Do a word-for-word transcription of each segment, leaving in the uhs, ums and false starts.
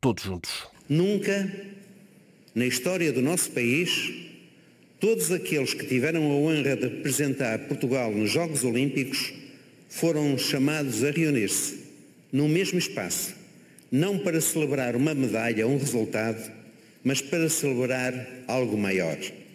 todos juntos. Nunca, na história do nosso país, todos aqueles que tiveram a honra de representar Portugal nos Jogos Olímpicos foram chamados a reunir-se no mesmo espaço, não para celebrar uma medalha ou um resultado, mas para celebrar algo maior.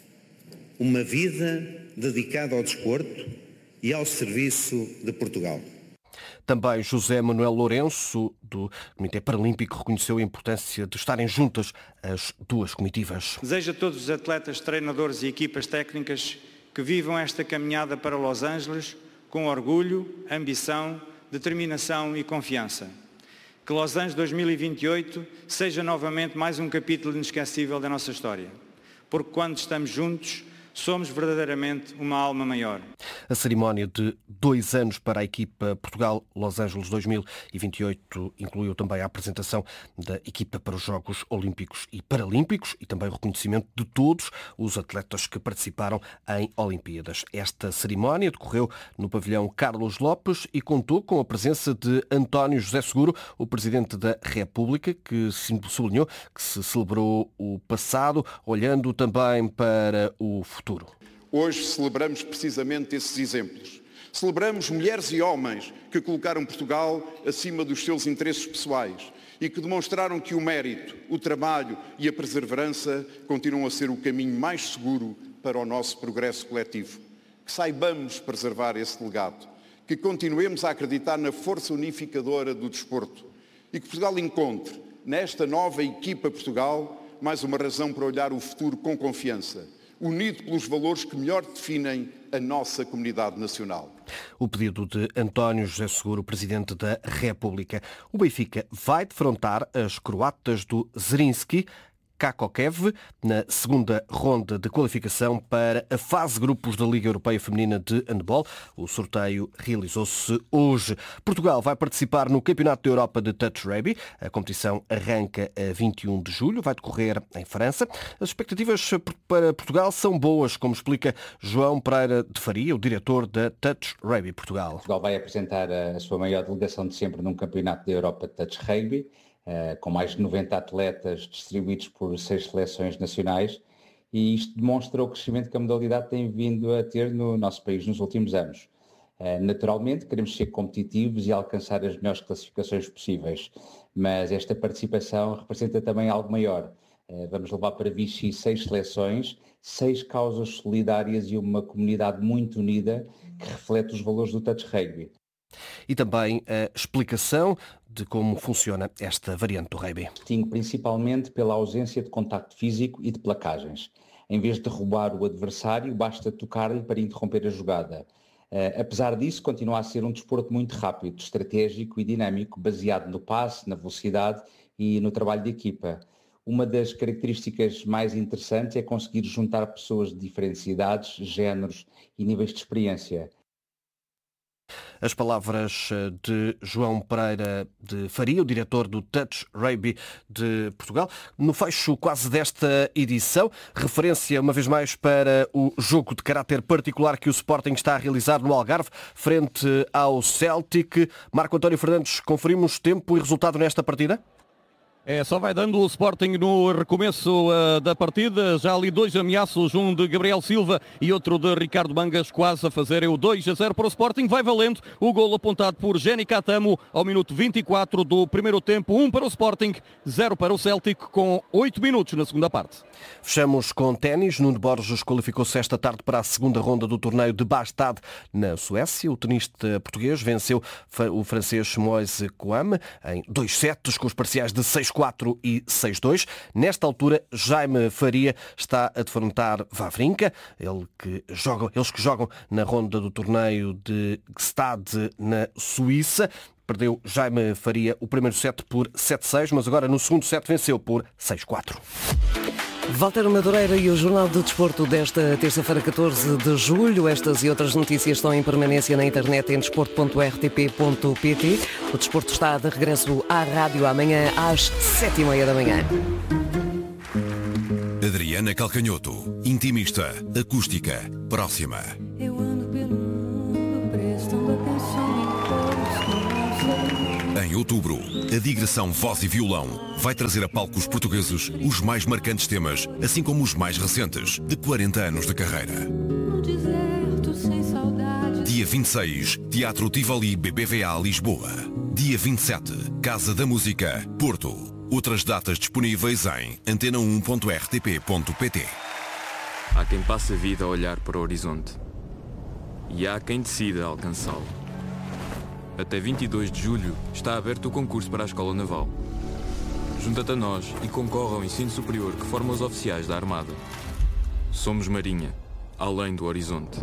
Uma vida dedicada ao desporto e ao serviço de Portugal. Também José Manuel Lourenço, do Comitê Paralímpico, reconheceu a importância de estarem juntas as duas comitivas. Desejo a todos os atletas, treinadores e equipas técnicas que vivam esta caminhada para Los Angeles com orgulho, ambição, determinação e confiança. Que Los Angeles dois mil e vinte e oito seja novamente mais um capítulo inesquecível da nossa história. Porque quando estamos juntos, somos verdadeiramente uma alma maior. A cerimónia de dois anos para a equipa Portugal-Los Angeles dois mil e vinte e oito incluiu também a apresentação da equipa para os Jogos Olímpicos e Paralímpicos e também o reconhecimento de todos os atletas que participaram em Olimpíadas. Esta cerimónia decorreu no pavilhão Carlos Lopes e contou com a presença de António José Seguro, o Presidente da República, que sublinhou que se celebrou o passado, olhando também para o futuro. Hoje celebramos precisamente esses exemplos. Celebramos mulheres e homens que colocaram Portugal acima dos seus interesses pessoais e que demonstraram que o mérito, o trabalho e a perseverança continuam a ser o caminho mais seguro para o nosso progresso coletivo. Que saibamos preservar esse legado, que continuemos a acreditar na força unificadora do desporto e que Portugal encontre, nesta nova equipa Portugal, mais uma razão para olhar o futuro com confiança, unido pelos valores que melhor definem a nossa comunidade nacional. O pedido de António José Seguro, Presidente da República. O Benfica vai defrontar as croatas do Zrinjski Kakokev na segunda ronda de qualificação para a fase de grupos da Liga Europeia Feminina de Handball. O sorteio realizou-se hoje. Portugal vai participar no Campeonato da Europa de Touch Rugby. A competição arranca a vinte e um de julho, vai decorrer em França. As expectativas para Portugal são boas, como explica João Pereira de Faria, o diretor da Touch Rugby Portugal. Portugal vai apresentar a sua maior delegação de sempre num Campeonato da Europa de Touch Rugby, com mais de noventa atletas distribuídos por seis seleções nacionais, e isto demonstra o crescimento que a modalidade tem vindo a ter no nosso país nos últimos anos. Naturalmente, queremos ser competitivos e alcançar as melhores classificações possíveis, mas esta participação representa também algo maior. Vamos levar para Vichy seis seleções, seis causas solidárias e uma comunidade muito unida que reflete os valores do touch rugby. E também a explicação de como funciona esta variante do rugby. Distingue principalmente pela ausência de contacto físico e de placagens. Em vez de roubar o adversário, basta tocar-lhe para interromper a jogada. Uh, apesar disso, continua a ser um desporto muito rápido, estratégico e dinâmico, baseado no passe, na velocidade e no trabalho de equipa. Uma das características mais interessantes é conseguir juntar pessoas de diferentes idades, géneros e níveis de experiência. As palavras de João Pereira de Faria, o diretor do Touch Rugby de Portugal. No fecho quase desta edição, referência uma vez mais para o jogo de caráter particular que o Sporting está a realizar no Algarve, frente ao Celtic. Marco António Fernandes, conferimos tempo e resultado nesta partida? É, só vai dando o Sporting no recomeço uh, da partida. Já ali dois ameaços, um de Gabriel Silva e outro de Ricardo Mangas, quase a fazerem o dois a zero para o Sporting. Vai valendo o golo apontado por Jenny Catamo ao minuto vinte e quatro do primeiro tempo. um para o Sporting, zero para o Celtic, com oito minutos na segunda parte. Fechamos com ténis. Nuno Borges qualificou-se esta tarde para a segunda ronda do torneio de Bastad na Suécia. O tenista português venceu o francês Moise Kouame em dois sets com os parciais de seis quatro e seis dois. Nesta altura, Jaime Faria está a defrontar Wawrinka, ele que joga, eles que jogam na ronda do torneio de Gstad na Suíça. Perdeu Jaime Faria o primeiro set por sete seis, mas agora no segundo set venceu por seis quatro. Walter Madureira e o Jornal do Desporto desta terça-feira, catorze de julho. Estas e outras notícias estão em permanência na internet em desporto ponto r t p ponto p t. O desporto está de regresso à rádio amanhã às sete e meia da manhã. Adriana Calcanhoto, intimista, acústica, próxima. Eu ando pelo mundo prestando atenção em todos que eu não sei. Em outubro, a digressão Voz e Violão vai trazer a palcos portugueses os mais marcantes temas, assim como os mais recentes, de quarenta anos de carreira. Dia vinte e seis, Teatro Tivoli B B V A Lisboa. Dia vinte e sete, Casa da Música, Porto. Outras datas disponíveis em antena um ponto r t p ponto p t. Há quem passe a vida a olhar para o horizonte. E há quem decida alcançá-lo. Até vinte e dois de julho está aberto o concurso para a Escola Naval. Junta-te a nós e concorre ao ensino superior que forma os oficiais da Armada. Somos Marinha, além do horizonte.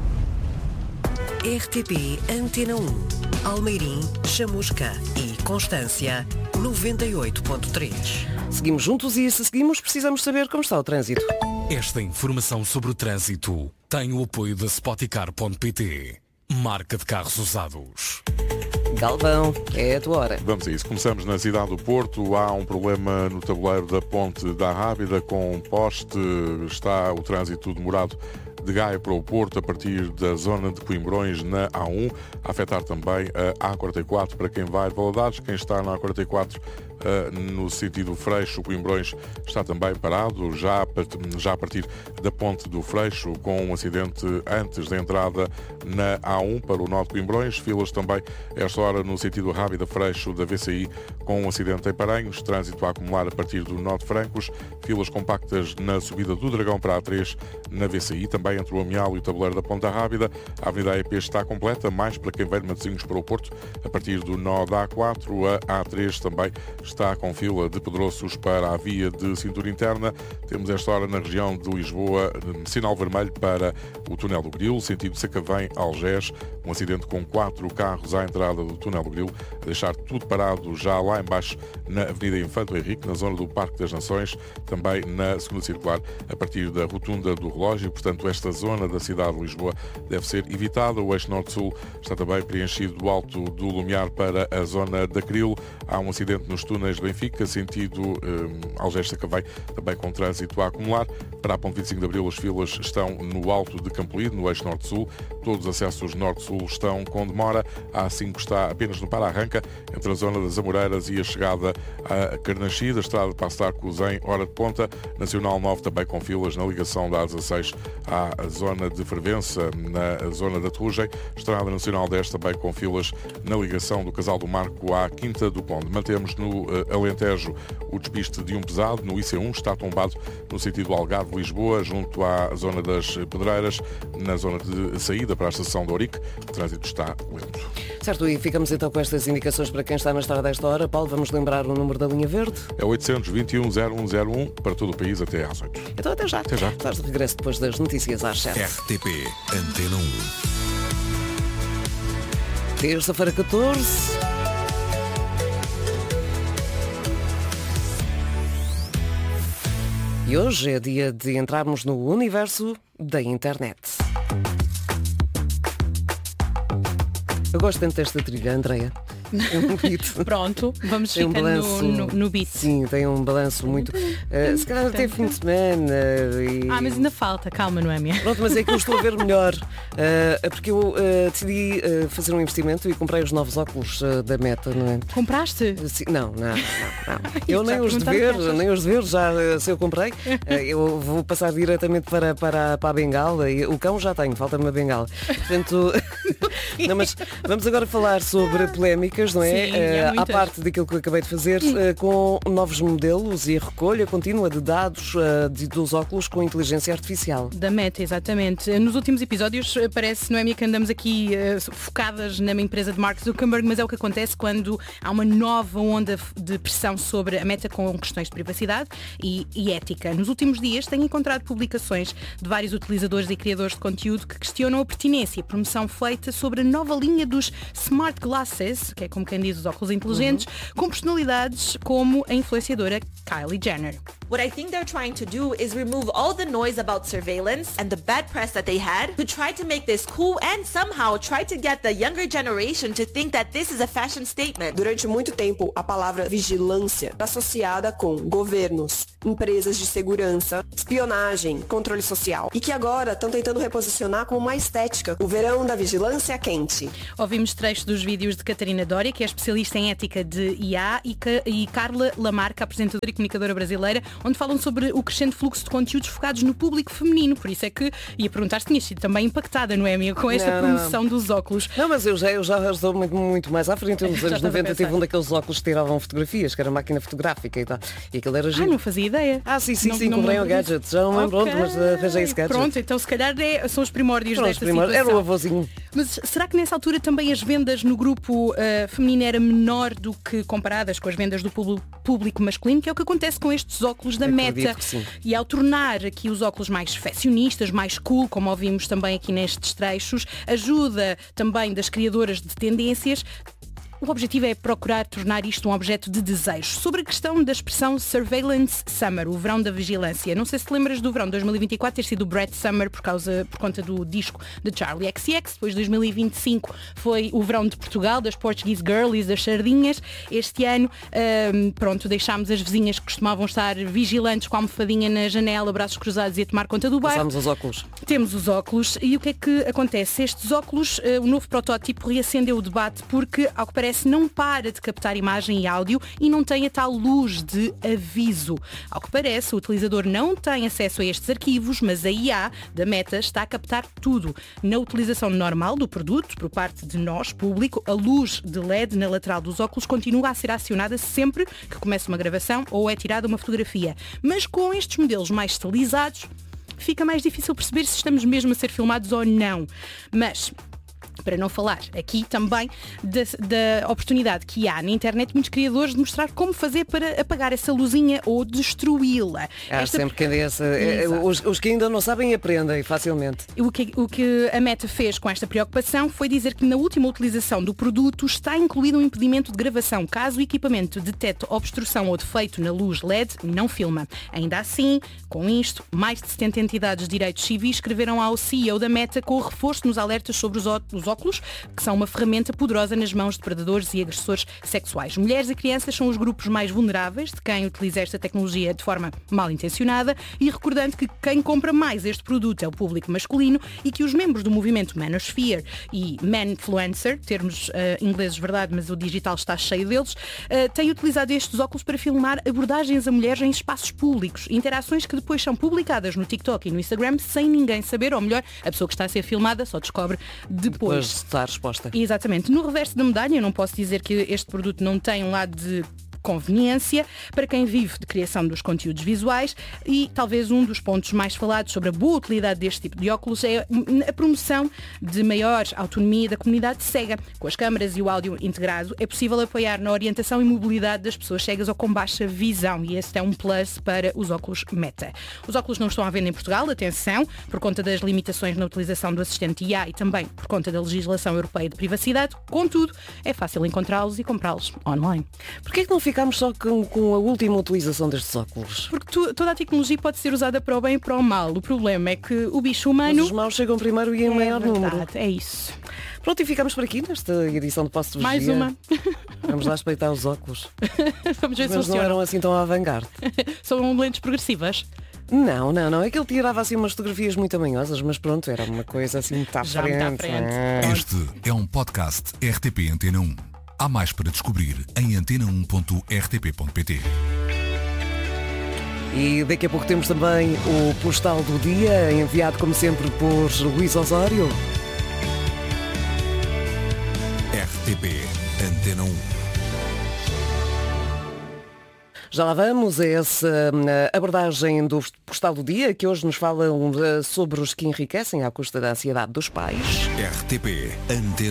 R T P Antena um, Almeirim, Chamusca e Constância, noventa e oito ponto três. Seguimos juntos e, se seguimos, precisamos saber como está o trânsito. Esta informação sobre o trânsito tem o apoio da Spoticar ponto p t, marca de carros usados. Galvão, é a tua hora. Vamos a isso. Começamos na cidade do Porto. Há um problema no tabuleiro da Ponte da Rábida com um poste. Está o trânsito demorado de Gaia para o Porto, a partir da zona de Coimbrões na A um, a afetar também a A quarenta e quatro para quem vai de Valadares. Quem está na A quarenta e quatro uh, no sentido Freixo, Coimbrões, está também parado, já, já a partir da ponte do Freixo, com um acidente antes da entrada na A um para o nó de Coimbrões. Filas também, esta hora, no sentido Rábida Freixo da V C I, com um acidente em Paranhos. Trânsito a acumular a partir do nó de Francos. Filas compactas na subida do Dragão para a A três na V C I, também entre o Amial e o tabuleiro da Ponta Rábida. A Avenida A E P está completa, mais para quem vem de Matosinhos para o Porto, a partir do nó da A quatro. A A três também está com fila de Pedroços para a via de cintura interna. Temos esta hora na região de Lisboa sinal vermelho para o túnel do Grilo, sentido Sacavém-Algés. Um acidente com quatro carros à entrada do túnel do Grilo, a deixar tudo parado já lá embaixo na Avenida Infante Henrique, na zona do Parque das Nações, também na segunda circular, a partir da rotunda do relógio. Portanto, esta zona da cidade de Lisboa deve ser evitada. O eixo norte-sul está também preenchido do alto do Lumiar para a zona da Crilo. Há um acidente nos túneis de Benfica, sentido um, Algés-Sacavém, também com trânsito a acumular. Para a ponte vinte e cinco de Abril, as filas estão no alto de Campolide, no eixo norte-sul. Todos os acessos norte-sul estão com demora. A A cinco está apenas no para-arranca, entre a zona das Amoreiras e a chegada a Carnaxide. A estrada passa de Arcos em hora de ponta. Nacional nove também com filas na ligação da A dezasseis à zona de Fervença, na zona da Terrugem. Estrada Nacional dez também com filas na ligação do Casal do Marco à Quinta do Conde. Mantemos no uh, Alentejo o despiste de um pesado no I C um, está tombado no sentido Algarve-Lisboa, junto à zona das Pedreiras, na zona de saída para a estação de Ourique. O trânsito está lento. Certo, e ficamos então com estas indicações para quem está na estrada desta hora. Paulo, vamos lembrar o número da linha verde? É oitocentos e vinte e um, zero um zero um para todo o país até às oito. Então até já. Até já. Estás de regresso depois das notícias às sete. R T P Antena um. Terça-feira catorze. E hoje é dia de entrarmos no universo da internet. Eu gosto tanto desta trilha, Andreia. É um beat. Pronto, vamos tem um ficando balanço, no, no beat. Sim, tem um balanço muito... Uh, se calhar até fim de semana e... Ah, mas ainda falta, calma, Noémia. Pronto, mas é que eu estou a ver melhor. Uh, porque eu uh, decidi uh, fazer um investimento e comprei os novos óculos uh, da Meta, não é? Compraste? Sim, não, não, não, não. Eu nem os de ver, nem os de ver, já uh, se eu comprei. Uh, eu vou passar diretamente para, para, para a bengala. E o cão já tenho, falta-me a bengala. Portanto, não, mas vamos agora falar sobre polémicas. Não é? Sim, é uh, à parte daquilo que eu acabei de fazer, uh, com novos modelos e recolha contínua de dados uh, de, dos óculos com inteligência artificial. Da Meta, exatamente. Nos últimos episódios parece, Noémia, que andamos aqui uh, focadas na empresa de Mark Zuckerberg, mas é o que acontece quando há uma nova onda de pressão sobre a Meta com questões de privacidade e, e ética. Nos últimos dias tenho encontrado publicações de vários utilizadores e criadores de conteúdo que questionam a pertinência e promoção feita sobre a nova linha dos Smart Glasses, que é como quem diz os óculos inteligentes, uhum. com personalidades como a influenciadora Kylie Jenner. What I think they're trying to do is remove all the noise about surveillance and the bad press that they had to try to make this cool and somehow try to get the younger generation to think that this is a fashion statement. Durante muito tempo, a palavra vigilância está associada com governos, empresas de segurança, espionagem, controle social e que agora estão tentando reposicionar como uma estética o verão da vigilância quente. Ouvimos trechos dos vídeos de Catarina Dória, que é especialista em ética de I A, e, Ca- e Carla Lamarca, apresentadora e comunicadora brasileira, onde falam sobre o crescente fluxo de conteúdos focados no público feminino. Por isso é que ia perguntar se tinhas sido também impactada, não é, amiga, com esta Não, promoção não. dos óculos. Não, mas eu já, eu já estou muito, muito mais à frente. Eu, nos Já anos estás a noventa tive pensar. um daqueles óculos que tiravam fotografias, que era máquina fotográfica e tal. E aquilo era Ah, giro. não fazia ideia. Ah, sim, sim, Não- sim, não me comprei o lembro disso. gadget. Já não me lembro Ok. onde, mas uh, arranjei esse gadget. Pronto, então se calhar é- são os primórdios Foram os desta primórdios. situação. Era o avôzinho. Mas será que nessa altura também as vendas no grupo uh, feminino era menor do que comparadas com as vendas do público, público masculino, que é o que acontece com estes óculos da Acredito Meta. que sim. E ao tornar aqui os óculos mais fashionistas, mais cool, como ouvimos também aqui nestes trechos, ajuda também das criadoras de tendências. O objetivo é procurar tornar isto um objeto de desejo. Sobre a questão da expressão Surveillance Summer, o verão da vigilância. Não sei se te lembras do verão de dois mil e vinte e quatro ter sido o Brett Summer por, causa, por conta do disco de Charlie X C X. Depois de dois mil e vinte e cinco foi o verão de Portugal, das Portuguese Girlies, das sardinhas. Este ano, hum, pronto, deixámos as vizinhas que costumavam estar vigilantes com a almofadinha na janela, braços cruzados e a tomar conta do bairro. Passámos os óculos. Temos os óculos e o que é que acontece? Estes óculos, eh, o novo protótipo reacendeu o debate porque, ao que parece, não para de captar imagem e áudio e não tem a tal luz de aviso. Ao que parece, o utilizador não tem acesso a estes arquivos, mas a I A da Meta está a captar tudo. Na utilização normal do produto, por parte de nós, público, a luz de L E D na lateral dos óculos continua a ser acionada sempre que começa uma gravação ou é tirada uma fotografia. Mas com estes modelos mais estilizados, fica mais difícil perceber se estamos mesmo a ser filmados ou não. Mas, para não falar aqui também da, da oportunidade que há na internet muitos criadores de mostrar como fazer para apagar essa luzinha ou destruí-la. Há Esta- sempre quem dê essa. é, Exato. Os, os que ainda não sabem aprendem facilmente. O que, o que a Meta fez com esta preocupação foi dizer que na última utilização do produto está incluído um impedimento de gravação caso o equipamento detecte obstrução ou defeito na luz L E D, não filma. Ainda assim, com isto, mais de setenta entidades de direitos civis escreveram ao C E O da Meta com o reforço nos alertas sobre os, ó- os óculos, que são uma ferramenta poderosa nas mãos de predadores e agressores sexuais. Mulheres e crianças são os grupos mais vulneráveis de quem utiliza esta tecnologia de forma mal intencionada e recordando que quem compra mais este produto é o público masculino e que os membros do movimento Manosphere e Manfluencer, termos uh, ingleses verdade, mas o digital está cheio deles, uh, têm utilizado estes óculos para filmar abordagens a mulheres em espaços públicos, interações que depois são publicadas no TikTok e no Instagram sem ninguém saber, ou melhor, a pessoa que está a ser filmada só descobre depois. Depois está a resposta. Exatamente. No reverso da medalha, eu não posso dizer que este produto não tem um lado de conveniência para quem vive de criação dos conteúdos visuais e talvez um dos pontos mais falados sobre a boa utilidade deste tipo de óculos é a promoção de maior autonomia da comunidade cega. Com as câmaras e o áudio integrado é possível apoiar na orientação e mobilidade das pessoas cegas ou com baixa visão e este é um plus para os óculos Meta. Os óculos não estão à venda em Portugal, atenção, por conta das limitações na utilização do assistente I A e também por conta da legislação europeia de privacidade, contudo, é fácil encontrá-los e comprá-los online. Porquê é que não ficamos só com, com a última utilização destes óculos? Porque tu, toda a tecnologia pode ser usada para o bem e para o mal. O problema é que o bicho humano... Mas os maus chegam primeiro e em é maior verdade, número. É isso. Pronto, e ficamos por aqui nesta edição de Posso de Mais Dia. uma. Vamos lá espreitar os óculos. Vamos ver se Mas não funciona. eram assim tão avant-garde. São lentes progressivas. Não, não, não. É que ele tirava assim umas fotografias muito amanhosas, mas pronto, era uma coisa assim muito à Já frente. muito à frente. Ah. Este é um podcast R T P Antena um. Há mais para descobrir em antena um ponto r t p ponto p t. E daqui a pouco temos também o postal do dia, enviado como sempre por Luís Osório. R T P Antena um. Já lá vamos a essa uh, abordagem do postal do dia, que hoje nos fala uh, sobre os que enriquecem à custa da ansiedade dos pais. R T P Antena